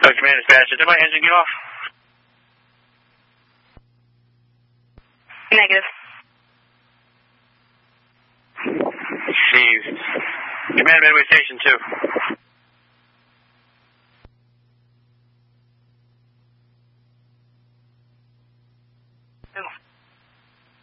Command dispatcher, did my engine get off? Negative. Received. Command Midway Station 2.